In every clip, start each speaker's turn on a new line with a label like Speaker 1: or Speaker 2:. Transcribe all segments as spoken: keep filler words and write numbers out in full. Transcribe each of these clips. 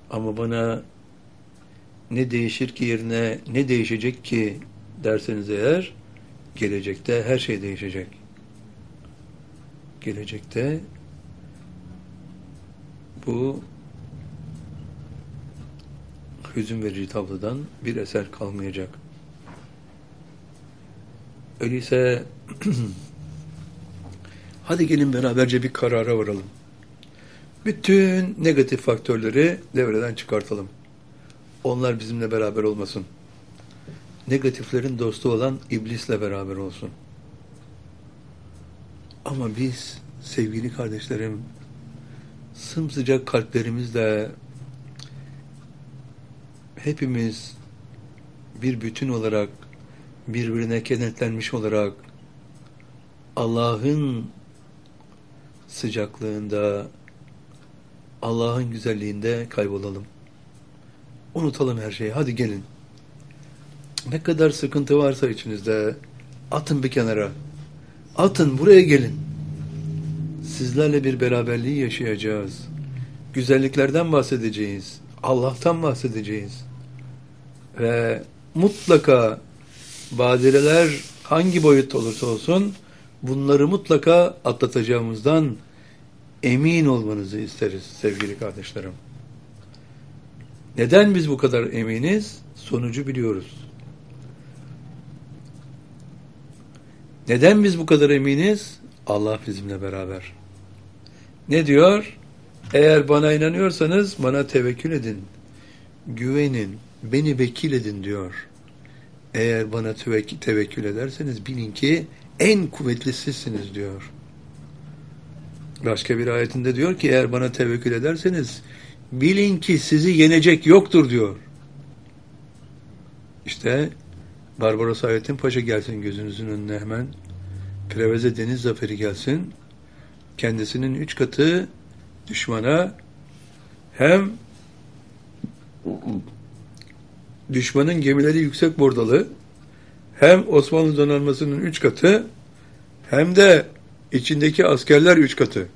Speaker 1: Ama bana ne değişir ki yerine ne değişecek ki derseniz eğer, gelecekte her şey değişecek. Gelecekte bu hüzün verici tablodan bir eser kalmayacak. Öyleyse hadi gelin beraberce bir karara varalım. Bütün negatif faktörleri devreden çıkartalım. Onlar bizimle beraber olmasın. Negatiflerin dostu olan iblisle beraber olsun. Ama biz sevgili kardeşlerim, sımsıcak kalplerimizle hepimiz bir bütün olarak, birbirine kenetlenmiş olarak Allah'ın sıcaklığında, Allah'ın güzelliğinde kaybolalım. Unutalım her şeyi. Hadi gelin. Ne kadar sıkıntı varsa içinizde atın bir kenara. Atın, buraya gelin. Sizlerle bir beraberliği yaşayacağız. Güzelliklerden bahsedeceğiz. Allah'tan bahsedeceğiz. Ve mutlaka badireler hangi boyut olursa olsun bunları mutlaka atlatacağımızdan emin olmanızı isteriz sevgili kardeşlerim. Neden biz bu kadar eminiz? Sonucu biliyoruz. Neden biz bu kadar eminiz? Allah bizimle beraber. Ne diyor? Eğer bana inanıyorsanız bana tevekkül edin. Güvenin, beni vekil edin diyor. Eğer bana tevekkül, tevekkül ederseniz bilin ki en kuvvetli sizsiniz diyor. Başka bir ayetinde diyor ki eğer bana tevekkül ederseniz bilin ki sizi yenecek yoktur diyor. İşte Barbaros Hayrettin Paşa gelsin gözünüzün önüne hemen. Preveze Deniz Zaferi gelsin. Kendisinin üç katı düşmana hem düşmanın gemileri yüksek bordalı, hem Osmanlı donanmasının üç katı, hem de içindeki askerler üç katı.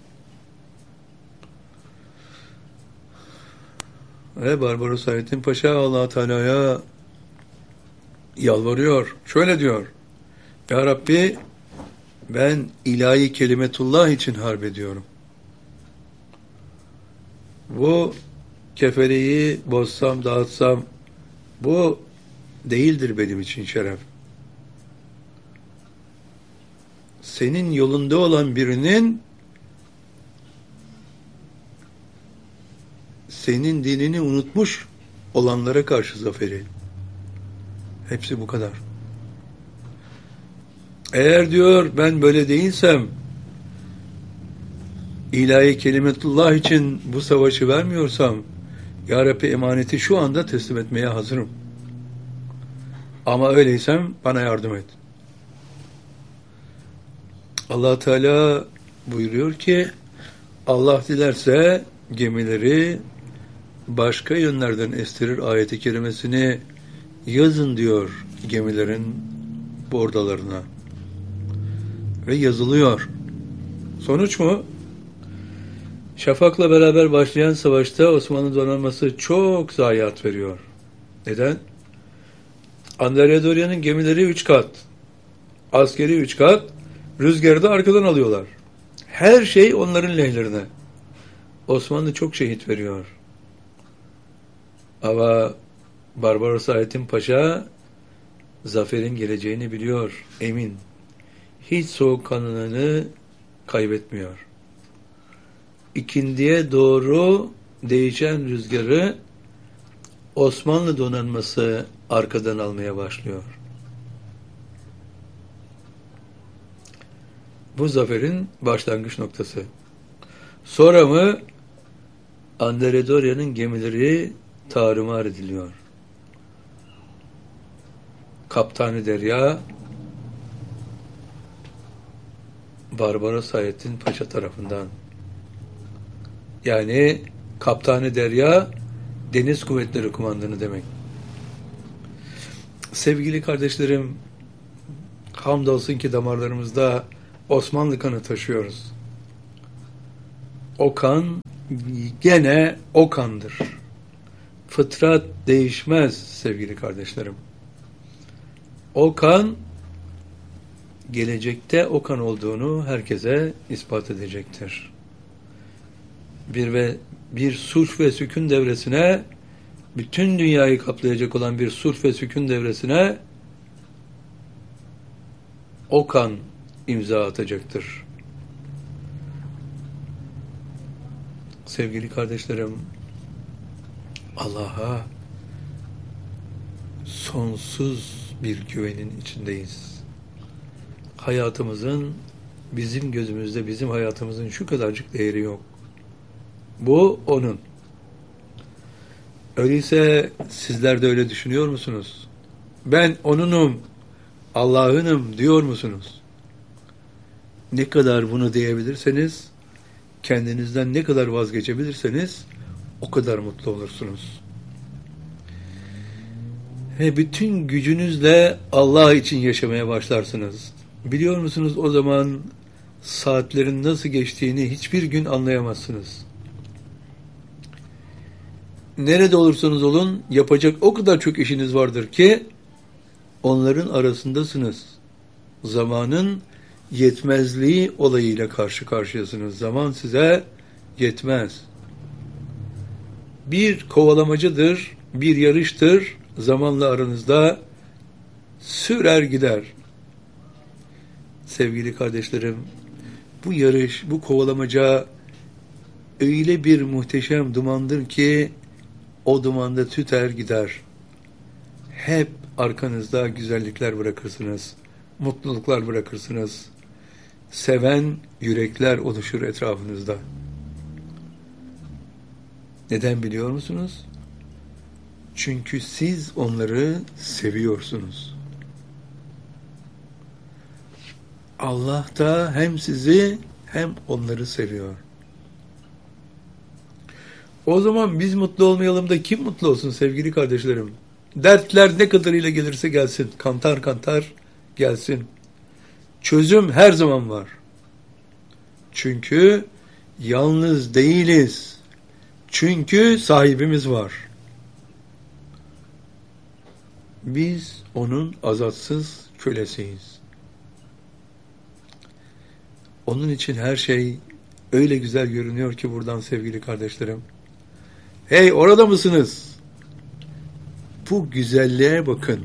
Speaker 1: Ve Barbaros Hayrettin Paşa Allah-u Teala'ya yalvarıyor. Şöyle diyor: Ya Rabbi, ben ilahi kelimetullah için harp ediyorum. Bu kefereyi bozsam, dağıtsam bu değildir benim için şeref. Senin yolunda olan birinin senin dinini unutmuş olanlara karşı zaferi. Hepsi bu kadar. Eğer diyor ben böyle değilsem, ilahi kelimetullah için bu savaşı vermiyorsam, Ya Rabbi emaneti şu anda teslim etmeye hazırım. Ama öyleysem bana yardım et. Allah Teala buyuruyor ki Allah dilerse gemileri başka yönlerden estirir ayeti kerimesini yazın diyor gemilerin bordalarına. Ve yazılıyor. Sonuç mu? Şafak'la beraber başlayan savaşta Osmanlı donanması çok zayiat veriyor. Neden? Andrea Doria'nın gemileri üç kat, askeri üç kat, rüzgarı da arkadan alıyorlar. Her şey onların lehlerine. Osmanlı çok şehit veriyor. Ama Barbaros Hayrettin Paşa zaferin geleceğini biliyor, emin. Hiç soğukkanlılığını kaybetmiyor. İkindiye doğru değişen rüzgarı Osmanlı donanması arkadan almaya başlıyor. Bu zaferin başlangıç noktası. Sonra mı Andrea Doria'nın gemileri tarumar ediliyor. Kaptanı Derya Barbaros Hayrettin Paşa tarafından. Yani Kaptanı Derya Deniz Kuvvetleri Kumandanı demek. Sevgili kardeşlerim, hamdolsun ki damarlarımızda Osmanlı kanı taşıyoruz. O kan gene o kandır. Fıtrat değişmez sevgili kardeşlerim. O kan gelecekte o kan olduğunu herkese ispat edecektir. Bir ve bir sulh ve sükun devresine, bütün dünyayı kaplayacak olan bir sulh ve sükun devresine o kan imza atacaktır. Sevgili kardeşlerim, Allah'a sonsuz bir güvenin içindeyiz. Hayatımızın bizim gözümüzde, bizim hayatımızın şu kadarcık değeri yok. Bu onun. Öyleyse sizler de öyle düşünüyor musunuz? Ben onunum, Allah'ınım diyor musunuz? Ne kadar bunu diyebilirseniz, kendinizden ne kadar vazgeçebilirseniz o kadar mutlu olursunuz. Ve bütün gücünüzle Allah için yaşamaya başlarsınız. Biliyor musunuz, o zaman saatlerin nasıl geçtiğini hiçbir gün anlayamazsınız. Nerede olursanız olun yapacak o kadar çok işiniz vardır ki onların arasındasınız. Zamanın yetmezliği olayıyla karşı karşıyasınız. Zaman size yetmez. Bir kovalamacıdır, bir yarıştır. Zamanla aranızda sürer gider. Sevgili kardeşlerim, bu yarış, bu kovalamaca öyle bir muhteşem dumandır ki o dumanda tüter gider. Hep arkanızda güzellikler bırakırsınız, mutluluklar bırakırsınız. Seven yürekler oluşur etrafınızda. Neden biliyor musunuz? Çünkü siz onları seviyorsunuz. Allah da hem sizi hem onları seviyor. O zaman biz mutlu olmayalım da kim mutlu olsun sevgili kardeşlerim? Dertler ne kadarıyla gelirse gelsin, kantar kantar gelsin. Çözüm her zaman var. Çünkü yalnız değiliz. Çünkü sahibimiz var. Biz onun azatsız kölesiyiz. Onun için her şey öyle güzel görünüyor ki buradan sevgili kardeşlerim. Hey, orada mısınız? Bu güzelliğe bakın.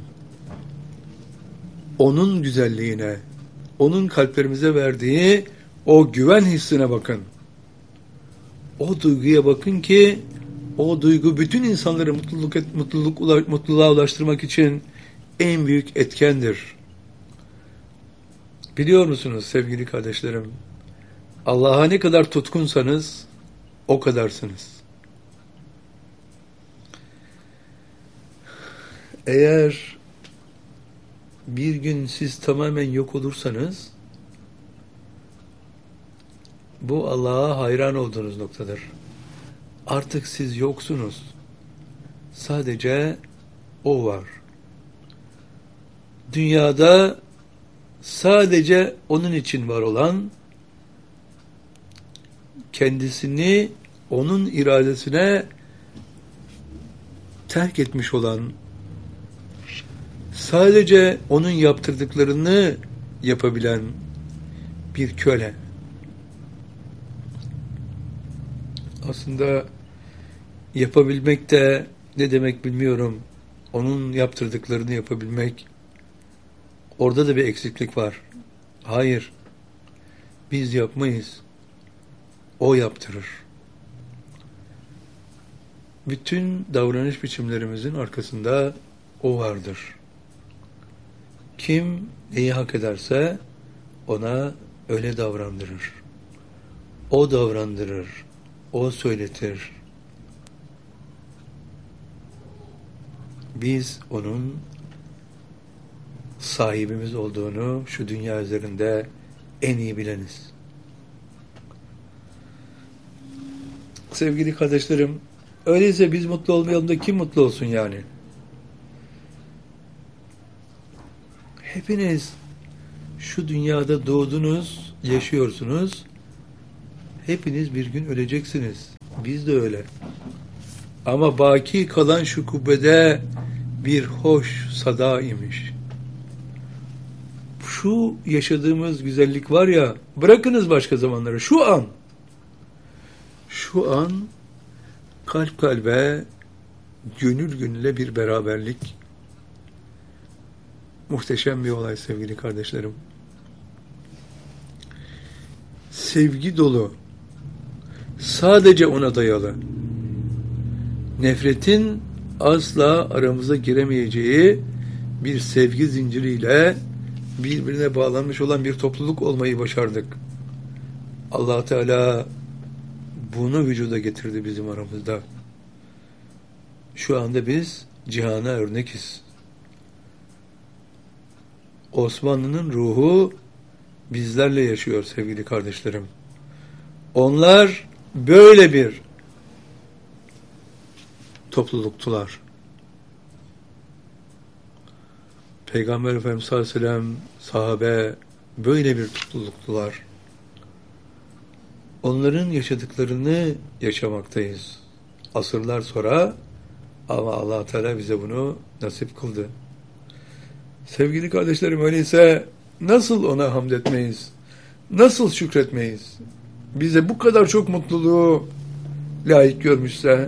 Speaker 1: Onun güzelliğine, onun kalplerimize verdiği o güven hissine bakın. O duyguya bakın ki o duygu bütün insanları mutluluk et, mutluluk mutluluğa ulaştırmak için en büyük etkendir. Biliyor musunuz sevgili kardeşlerim? Allah'a ne kadar tutkunsanız o kadarsınız. Eğer bir gün siz tamamen yok olursanız bu Allah'a hayran olduğunuz noktadır. Artık siz yoksunuz. Sadece o var. Dünyada sadece onun için var olan, kendisini onun iradesine terk etmiş olan, sadece onun yaptırdıklarını yapabilen bir köle. Aslında yapabilmek de ne demek bilmiyorum. Onun yaptırdıklarını yapabilmek, orada da bir eksiklik var. Hayır, biz yapmayız. O yaptırır. Bütün davranış biçimlerimizin arkasında o vardır. Kim neyi hak ederse ona öyle davrandırır. O davrandırır. O söyletir. Biz onun sahibimiz olduğunu şu dünya üzerinde en iyi bileniz. Sevgili kardeşlerim, öyleyse biz mutlu olmayalım da kim mutlu olsun yani? Hepiniz şu dünyada doğdunuz, yaşıyorsunuz. Hepiniz bir gün öleceksiniz. Biz de öyle. Ama baki kalan şu kubbede bir hoş sada imiş. Şu yaşadığımız güzellik var ya, bırakınız başka zamanları, şu an, şu an kalp kalbe, gönül gönüle bir beraberlik. Muhteşem bir olay sevgili kardeşlerim. Sevgi dolu, sadece ona dayalı. Nefretin asla aramıza giremeyeceği bir sevgi zinciriyle birbirine bağlanmış olan bir topluluk olmayı başardık. Allah Teala bunu vücuda getirdi bizim aramızda. Şu anda biz cihana örnekiz. Osmanlı'nın ruhu bizlerle yaşıyor sevgili kardeşlerim. Onlar böyle bir topluluktular. Peygamber Efendimiz sallallahu aleyhi ve sellem, sahabe böyle bir topluluktular. Onların yaşadıklarını yaşamaktayız. Asırlar sonra, ama Allah Teala bize bunu nasip kıldı. Sevgili kardeşlerim, öyleyse nasıl ona hamd etmeyiz? Nasıl şükretmeyiz? Bize bu kadar çok mutluluğu layık görmüşse,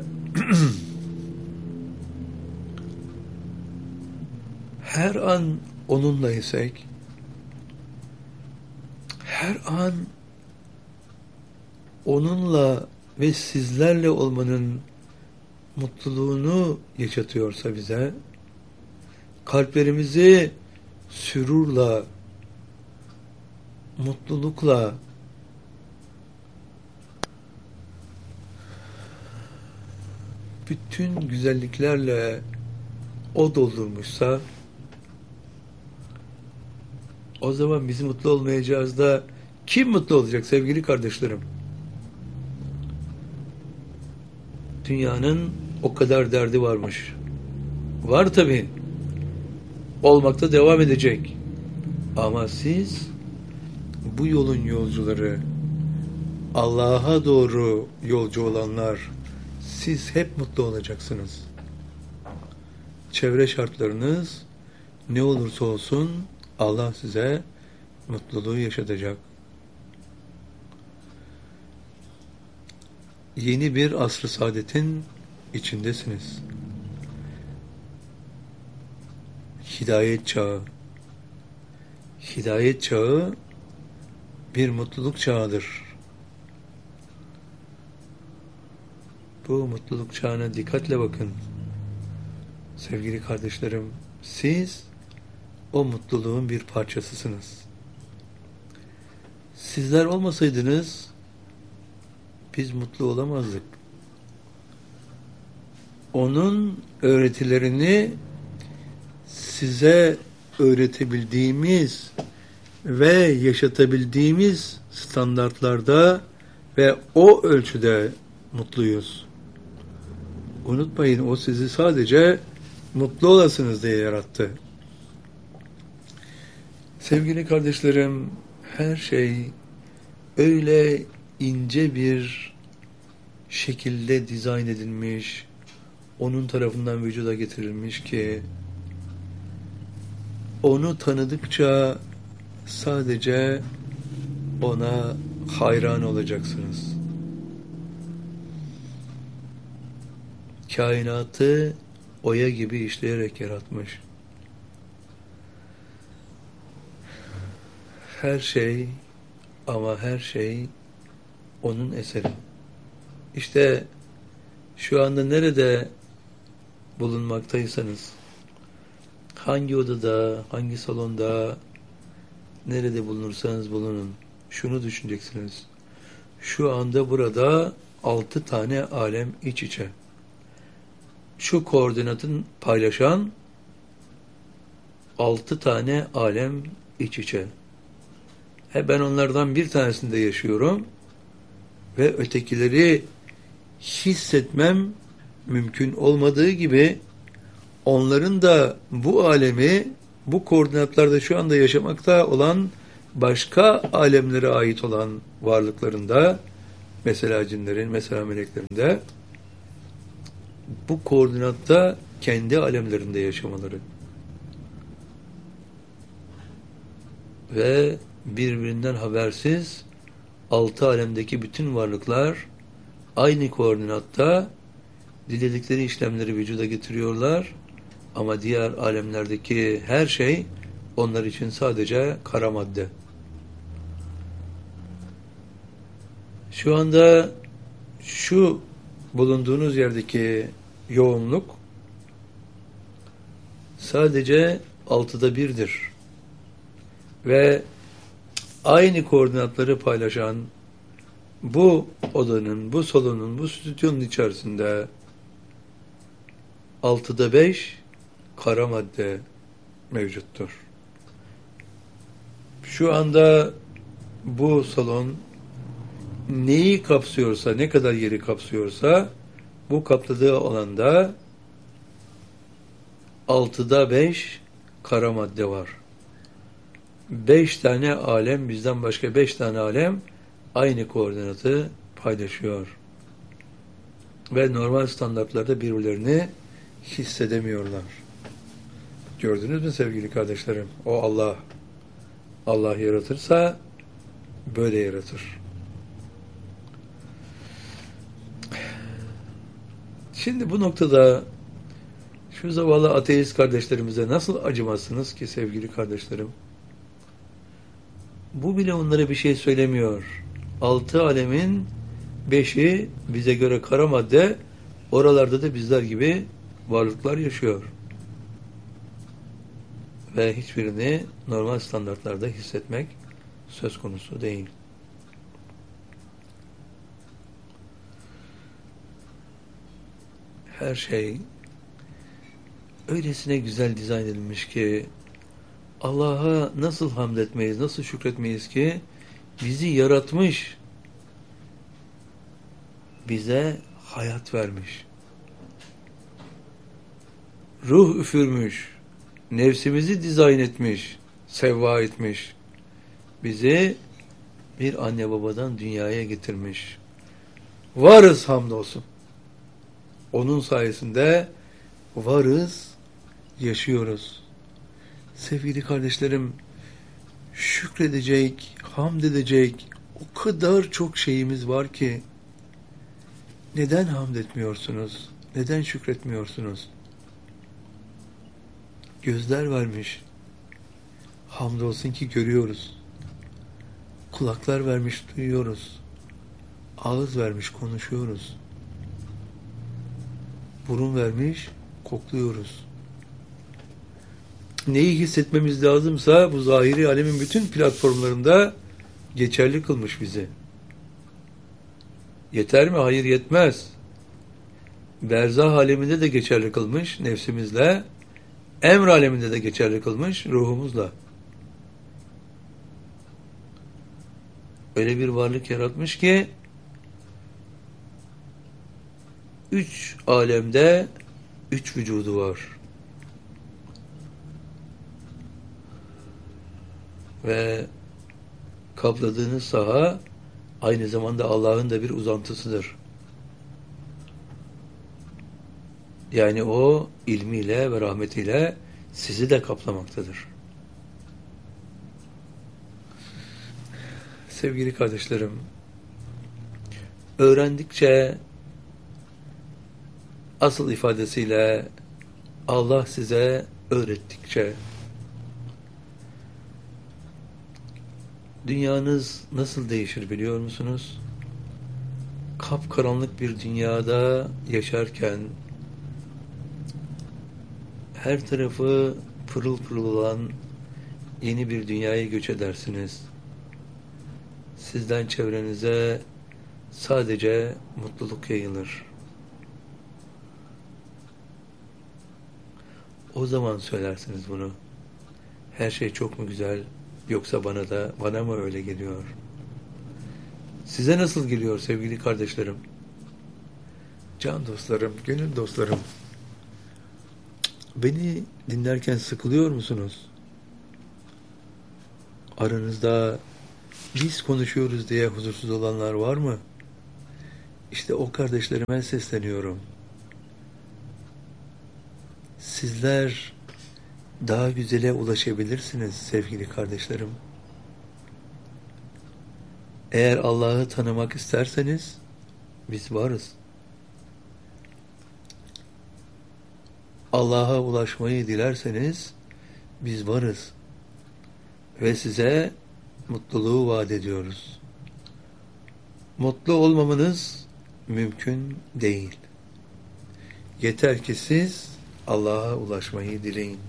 Speaker 1: her an onunla isek, her an onunla ve sizlerle olmanın mutluluğunu yaşatıyorsa bize, kalplerimizi sürurla, mutlulukla, bütün güzelliklerle o doldurmuşsa, o zaman biz mutlu olmayacağız da kim mutlu olacak sevgili kardeşlerim? Dünyanın o kadar derdi varmış. Var tabii. Olmakta devam edecek. Ama siz bu yolun yolcuları, Allah'a doğru yolcu olanlar, siz hep mutlu olacaksınız. Çevre şartlarınız ne olursa olsun Allah size mutluluğu yaşatacak. Yeni bir asr-ı saadetin içindesiniz. Hidayet çağı. Hidayet çağı bir mutluluk çağıdır. Bu mutluluk çağına dikkatle bakın. Sevgili kardeşlerim, siz o mutluluğun bir parçasısınız. Sizler olmasaydınız biz mutlu olamazdık. Onun öğretilerini size öğretebildiğimiz ve yaşatabildiğimiz standartlarda ve o ölçüde mutluyuz. Unutmayın, o sizi sadece mutlu olasınız diye yarattı. Sevgili kardeşlerim, her şey öyle ince bir şekilde dizayn edilmiş, onun tarafından vücuda getirilmiş ki onu tanıdıkça sadece ona hayran olacaksınız. Kainatı oya gibi işleyerek yaratmış. Her şey, ama her şey onun eseri. İşte şu anda nerede bulunmaktaysanız, hangi odada, hangi salonda, nerede bulunursanız bulunun, şunu düşüneceksiniz. Şu anda burada altı tane alem iç içe. Şu koordinatın paylaşan altı tane alem iç içe. He, ben onlardan bir tanesinde yaşıyorum ve ötekileri hissetmem mümkün olmadığı gibi onların da bu alemi, bu koordinatlarda şu anda yaşamakta olan başka alemlere ait olan varlıklarında, mesela cinlerin, mesela meleklerinde bu koordinatta kendi alemlerinde yaşamaları ve birbirinden habersiz altı alemdeki bütün varlıklar aynı koordinatta diledikleri işlemleri vücuda getiriyorlar ama diğer alemlerdeki her şey onlar için sadece kara madde. Şu anda şu bulunduğunuz yerdeki yoğunluk sadece altıda birdir. Ve aynı koordinatları paylaşan bu odanın, bu salonun, bu stüdyonun içerisinde altıda beş kara madde mevcuttur. Şu anda bu salon neyi kapsıyorsa, ne kadar yeri kapsıyorsa bu kapladığı alanda altıda beş kara madde var. Beş tane alem, bizden başka beş tane alem aynı koordinatı paylaşıyor. Ve normal standartlarda birbirlerini hissedemiyorlar. Gördünüz mü sevgili kardeşlerim? O Allah. Allah yaratırsa böyle yaratır. Şimdi bu noktada şu zavallı ateist kardeşlerimize nasıl acımazsınız ki sevgili kardeşlerim? Bu bile onlara bir şey söylemiyor. Altı alemin beşi bize göre kara madde, oralarda da bizler gibi varlıklar yaşıyor. Ve hiçbirini normal standartlarda hissetmek söz konusu değil. Her şey öylesine güzel dizayn edilmiş ki Allah'a nasıl hamd etmeyiz, nasıl şükretmeyiz ki bizi yaratmış, bize hayat vermiş, ruh üfürmüş, nefsimizi dizayn etmiş, sevva etmiş, bizi bir anne babadan dünyaya getirmiş. Varız hamdolsun. Onun sayesinde varız, yaşıyoruz. Sevgili kardeşlerim, şükredecek, hamd edecek o kadar çok şeyimiz var ki neden hamd etmiyorsunuz? Neden şükretmiyorsunuz? Gözler vermiş. Hamdolsun ki görüyoruz. Kulaklar vermiş, duyuyoruz. Ağız vermiş, konuşuyoruz. Burun vermiş, kokluyoruz. Neyi hissetmemiz lazımsa bu zahiri alemin bütün platformlarında geçerli kılmış bizi. Yeter mi? Hayır, yetmez. Berzah aleminde de geçerli kılmış nefsimizle, emr aleminde de geçerli kılmış ruhumuzla. Öyle bir varlık yaratmış ki üç alemde üç vücudu var. Ve kapladığınız saha aynı zamanda Allah'ın da bir uzantısıdır. Yani o ilmiyle ve rahmetiyle sizi de kaplamaktadır. Sevgili kardeşlerim, öğrendikçe asıl ifadesiyle Allah size öğrettikçe dünyanız nasıl değişir biliyor musunuz? Kapkaranlık bir dünyada yaşarken her tarafı pırıl pırıl olan yeni bir dünyaya göç edersiniz. Sizden çevrenize sadece mutluluk yayılır. O zaman söylersiniz bunu. Her şey çok mu güzel, yoksa bana da bana mı öyle geliyor? Size nasıl geliyor sevgili kardeşlerim? Can dostlarım, gönül dostlarım. Beni dinlerken sıkılıyor musunuz? Aranızda biz konuşuyoruz diye huzursuz olanlar var mı? İşte o kardeşlerime sesleniyorum. Sizler daha güzele ulaşabilirsiniz sevgili kardeşlerim. Eğer Allah'ı tanımak isterseniz biz varız. Allah'a ulaşmayı dilerseniz biz varız. Ve size mutluluğu vaat ediyoruz. Mutlu olmamanız mümkün değil. Yeter ki siz Allah'a ulaşmayı dileyin.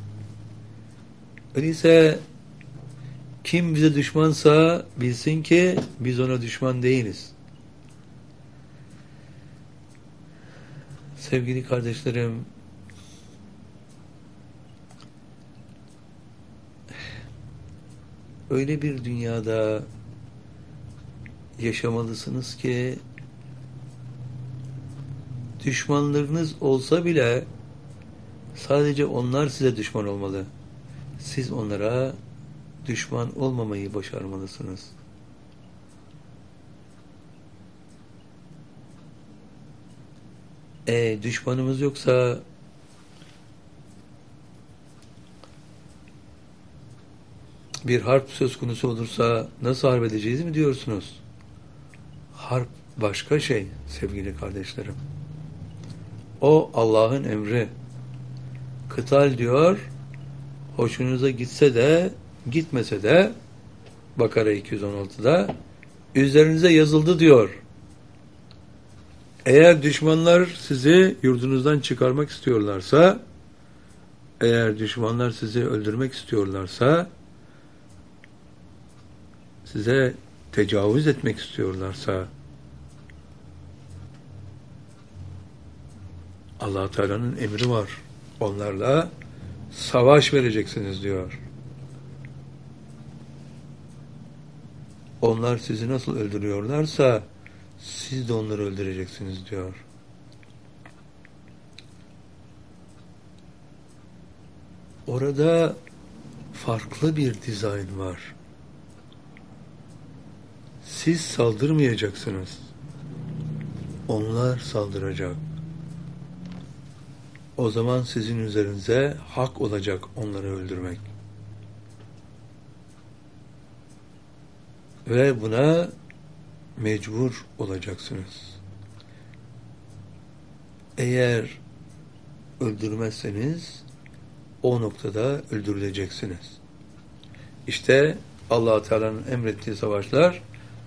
Speaker 1: Öyleyse kim bize düşmansa bilsin ki biz ona düşman değiliz. Sevgili kardeşlerim, öyle bir dünyada yaşamalısınız ki düşmanlarınız olsa bile sadece onlar size düşman olmalı. Siz onlara düşman olmamayı başarmalısınız. E düşmanımız yoksa bir harp söz konusu olursa nasıl harp edeceğiz mi diyorsunuz? Harp başka şey sevgili kardeşlerim. O Allah'ın emri. Kıtal diyor, hoşunuza gitse de gitmese de Bakara iki yüz on altıda üzerinize yazıldı diyor. Eğer düşmanlar sizi yurdunuzdan çıkarmak istiyorlarsa, eğer düşmanlar sizi öldürmek istiyorlarsa, size tecavüz etmek istiyorlarsa, Allah Teala'nın emri var. Onlarla savaş vereceksiniz diyor. Onlar sizi nasıl öldürüyorlarsa siz de onları öldüreceksiniz diyor. Orada farklı bir dizayn var. Siz saldırmayacaksınız. Onlar saldıracak. O zaman sizin üzerinize hak olacak onları öldürmek. Ve buna mecbur olacaksınız. Eğer öldürmezseniz o noktada öldürüleceksiniz. İşte Allah Teala'nın emrettiği savaşlar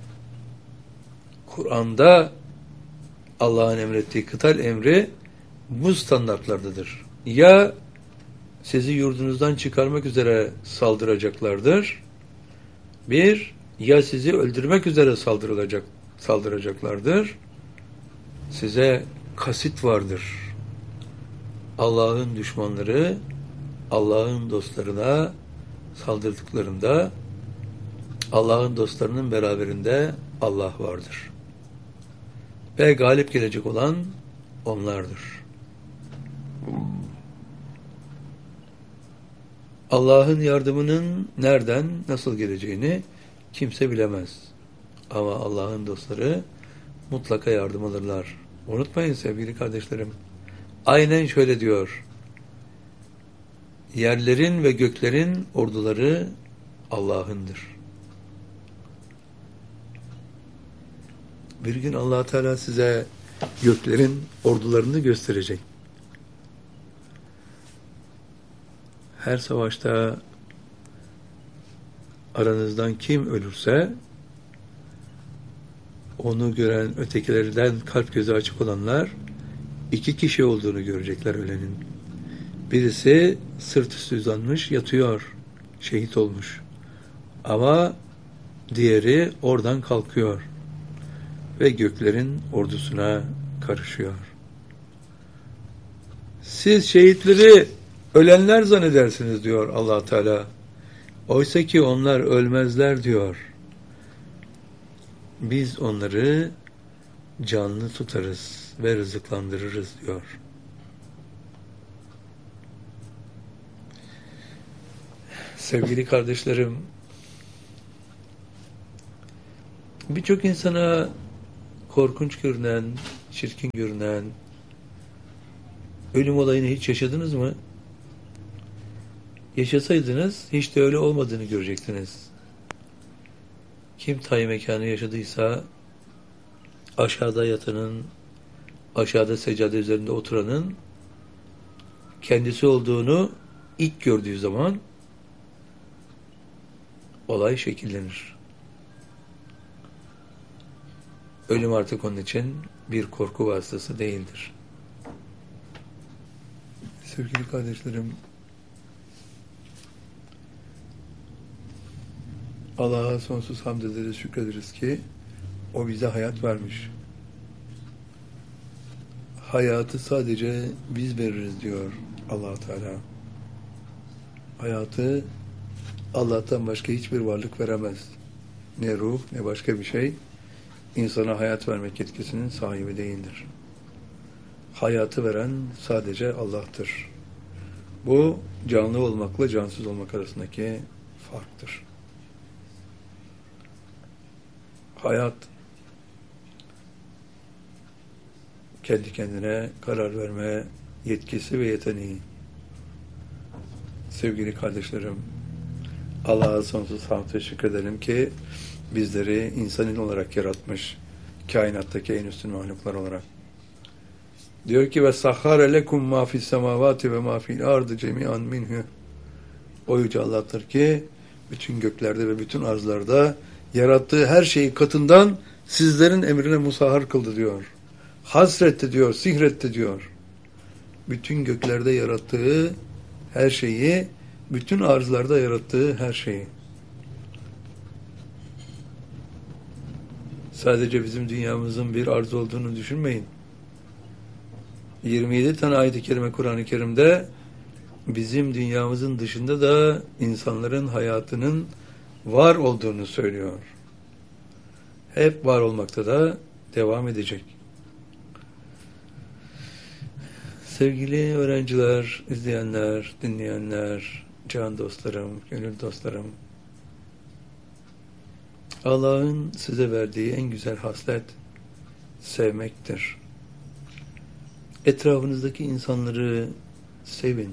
Speaker 1: Kur'an'da Allah'ın emrettiği kıtal emri bu standartlardadır. Ya sizi yurdunuzdan çıkarmak üzere saldıracaklardır. Bir, ya sizi öldürmek üzere saldırılacak, saldıracaklardır. Size kasit vardır. Allah'ın düşmanları Allah'ın dostlarına saldırdıklarında Allah'ın dostlarının beraberinde Allah vardır. Ve galip gelecek olan onlardır. Allah'ın yardımının nereden, nasıl geleceğini kimse bilemez. Ama Allah'ın dostları mutlaka yardım alırlar. Unutmayın sevgili kardeşlerim. Aynen şöyle diyor. Yerlerin ve göklerin orduları Allah'ındır. Bir gün Allah Teala size göklerin ordularını gösterecek. Her savaşta aranızdan kim ölürse onu gören ötekilerden kalp gözü açık olanlar iki kişi olduğunu görecekler ölenin. Birisi sırt üstü uzanmış yatıyor, şehit olmuş. Ama diğeri oradan kalkıyor ve göklerin ordusuna karışıyor. Siz şehitleri ölenler zannedersiniz diyor Allah Teala. Oysa ki onlar ölmezler diyor. Biz onları canlı tutarız ve rızıklandırırız diyor. Sevgili kardeşlerim, birçok insana korkunç görünen, çirkin görünen Ölüm olayını hiç yaşadınız mı? Yaşasaydınız hiç de öyle olmadığını görecektiniz. Kim tay mekanı yaşadıysa aşağıda yatanın, aşağıda seccade üzerinde oturanın kendisi olduğunu ilk gördüğü zaman olay şekillenir. Ölüm artık onun için bir korku vasıtası değildir. Sevgili kardeşlerim, Allah'a sonsuz hamd ederiz, şükrederiz ki O bize hayat vermiş. Hayatı sadece biz veririz diyor Allah Teala. Hayatı Allah'tan başka hiçbir varlık veremez. Ne ruh ne başka bir şey insana hayat vermek yetkisinin sahibi değildir. Hayatı veren sadece Allah'tır. Bu canlı olmakla cansız olmak arasındaki farktır. Hayat kendi kendine karar verme yetkisi ve yeteneği. Sevgili kardeşlerim, Allah'a sonsuz hamd teşekkür ederim ki bizleri insanın olarak yaratmış, kainattaki en üstün mahluklar olarak. Diyor ki ve sahhare lekum ma fis semavati ve ma fil ardı cemi'an minhu. O yüce Allah'tır ki bütün göklerde ve bütün arzlarda yarattığı her şeyi katından sizlerin emrine musahhar kıldı diyor. Hasretti diyor, sihretti diyor. Bütün göklerde yarattığı her şeyi, bütün arzlarda yarattığı her şeyi. Sadece bizim dünyamızın bir arz olduğunu düşünmeyin. yirmi yedi tane ayet-i kerime Kur'an-ı Kerim'de bizim dünyamızın dışında da insanların hayatının var olduğunu söylüyor. Hep var olmakta da devam edecek. Sevgili öğrenciler, izleyenler, dinleyenler, can dostlarım, gönül dostlarım, Allah'ın size verdiği en güzel haslet sevmektir. Etrafınızdaki insanları sevin.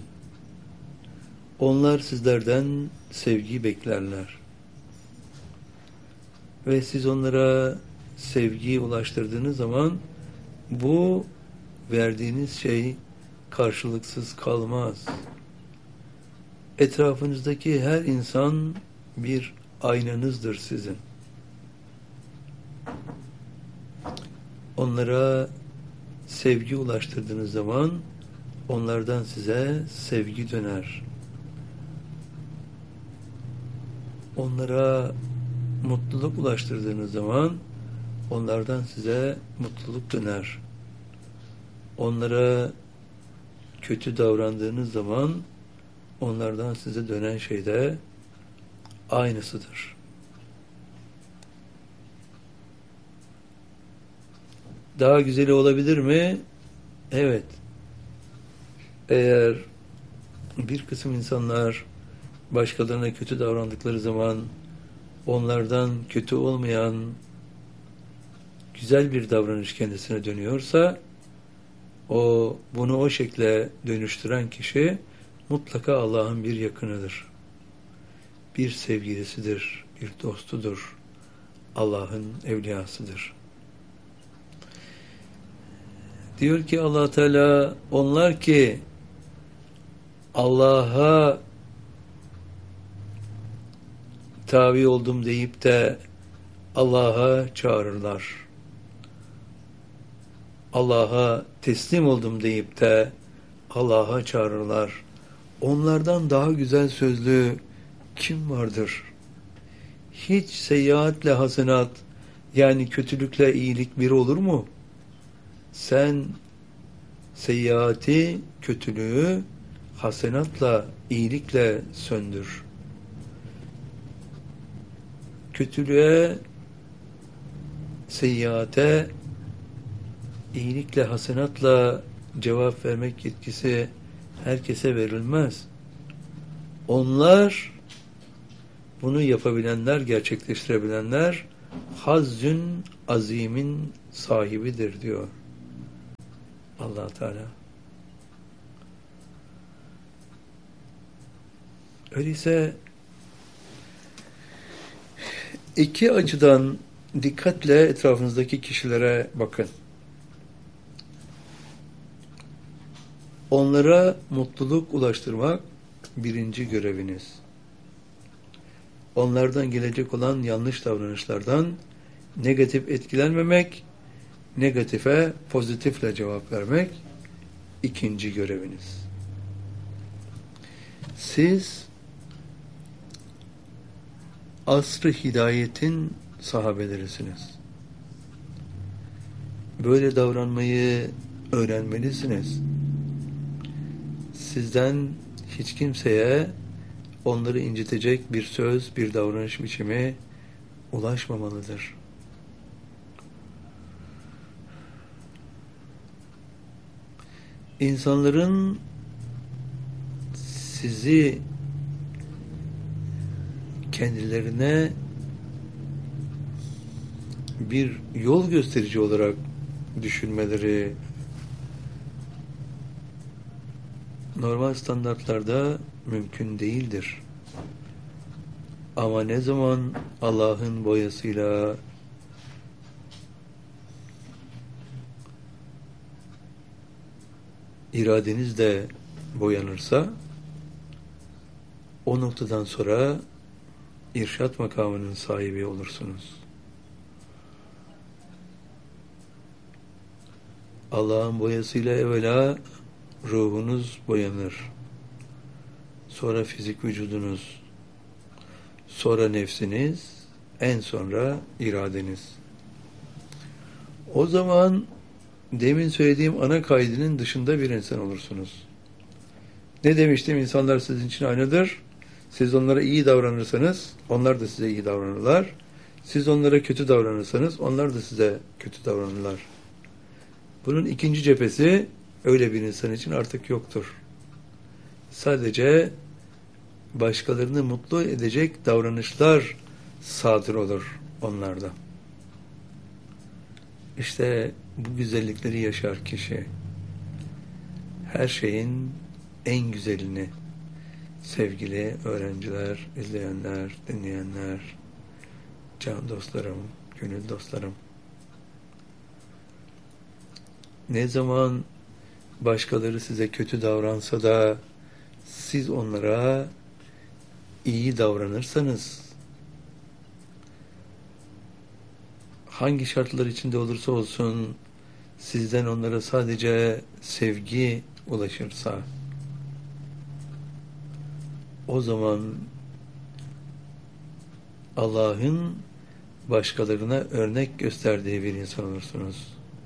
Speaker 1: Onlar sizlerden sevgi beklerler. Ve siz onlara sevgiyi ulaştırdığınız zaman bu verdiğiniz şey karşılıksız kalmaz. Etrafınızdaki her insan bir aynanızdır sizin. Onlara sevgi ulaştırdığınız zaman onlardan size sevgi döner. Onlara mutluluk ulaştırdığınız zaman onlardan size mutluluk döner. Onlara kötü davrandığınız zaman onlardan size dönen şey de aynısıdır. Daha güzeli olabilir mi? Evet. Eğer bir kısım insanlar başkalarına kötü davrandıkları zaman onlardan kötü olmayan güzel bir davranış kendisine dönüyorsa o bunu o şekle dönüştüren kişi mutlaka Allah'ın bir yakınıdır. Bir sevgilisidir, bir dostudur. Allah'ın evliyasıdır. Diyor ki Allah Teala, onlar ki Allah'a tabi oldum deyip de Allah'a çağırırlar. Allah'a teslim oldum deyip de Allah'a çağırırlar. Onlardan daha güzel sözlü kim vardır? Hiç seyyiatle hasenat, yani kötülükle iyilik bir olur mu? Sen seyyiati, kötülüğü hasenatla, iyilikle söndür. Kötülüğe, seyyiate, iyilikle, hasenatla cevap vermek yetkisi herkese verilmez. Onlar, bunu yapabilenler, gerçekleştirebilenler, hazzün azimin sahibidir diyor Allah Teala. Öyleyse iki açıdan dikkatle etrafınızdaki kişilere bakın. Onlara mutluluk ulaştırmak birinci göreviniz. Onlardan gelecek olan yanlış davranışlardan negatif etkilenmemek, negatife pozitifle cevap vermek ikinci göreviniz. Siz asr-ı hidayetin sahabelerisiniz. Böyle davranmayı öğrenmelisiniz. Sizden hiç kimseye onları incitecek bir söz, bir davranış biçimi ulaşmamalıdır. İnsanların sizi kendilerine bir yol gösterici olarak düşünmeleri normal standartlarda mümkün değildir. Ama ne zaman Allah'ın boyasıyla iradeniz de boyanırsa o noktadan sonra irşat makamının sahibi olursunuz. Allah'ın boyasıyla evvela ruhunuz boyanır. Sonra fizik vücudunuz, sonra nefsiniz, en sonra iradeniz. O zaman demin söylediğim ana kaidinin dışında bir insan olursunuz. Ne demiştim? İnsanlar sizin için aynıdır. Siz onlara iyi davranırsanız, onlar da size iyi davranırlar. Siz onlara kötü davranırsanız, onlar da size kötü davranırlar. Bunun ikinci cephesi, öyle bir insan için artık yoktur. Sadece başkalarını mutlu edecek davranışlar sadır olur onlarda. İşte bu güzellikleri yaşar kişi. Her şeyin en güzelini, sevgili öğrenciler, izleyenler, dinleyenler, can dostlarım, gönül dostlarım. Ne zaman başkaları size kötü davransa da siz onlara iyi davranırsanız, hangi şartlar içinde olursa olsun sizden onlara sadece sevgi ulaşırsa, o zaman Allah'ın başkalarına örnek gösterdiği bir insan olursunuz.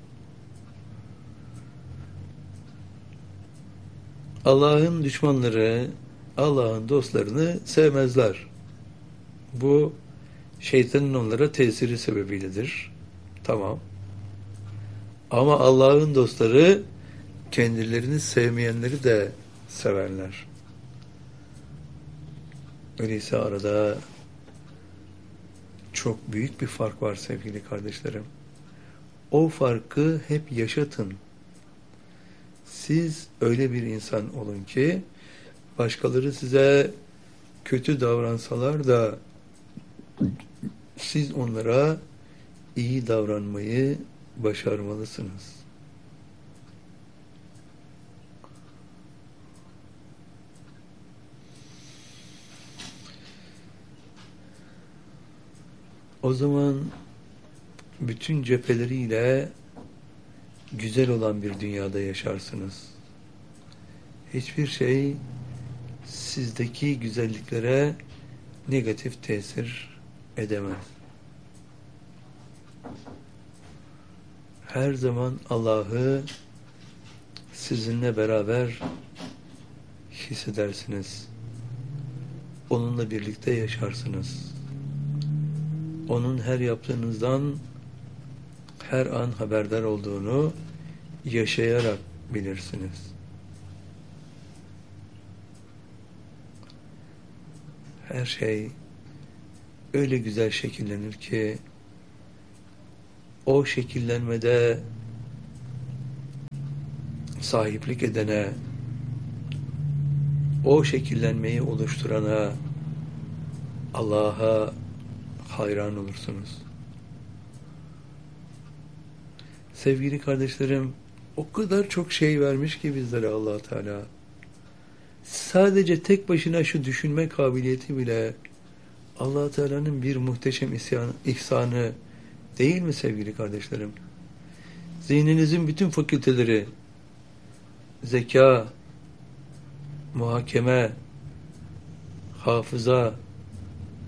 Speaker 1: Allah'ın düşmanları, Allah'ın dostlarını sevmezler. Bu şeytanın onlara tesiri sebebiyledir. Tamam. Ama Allah'ın dostları kendilerini sevmeyenleri de severler. Öyleyse arada çok büyük bir fark var sevgili kardeşlerim. O farkı hep yaşatın. Siz öyle bir insan olun ki başkaları size kötü davransalar da siz onlara iyi davranmayı başarmalısınız. O zaman bütün cepheleriyle güzel olan bir dünyada yaşarsınız. Hiçbir şey sizdeki güzelliklere negatif tesir edemez. Her zaman Allah'ı sizinle beraber hissedersiniz. Onunla birlikte yaşarsınız. Onun her yaptığınızdan her an haberdar olduğunu yaşayarak bilirsiniz. Her şey öyle güzel şekillenir ki o şekillenmede sahiplik edene o şekillenmeyi oluşturana, Allah'a hayran olursunuz. Sevgili kardeşlerim, o kadar çok şey vermiş ki bizlere Allah Teala. Sadece tek başına şu düşünme kabiliyeti bile Allah Teala'nın bir muhteşem isyanı, ihsanı değil mi sevgili kardeşlerim? Zihninizin bütün fakülteleri, zeka, muhakeme, hafıza,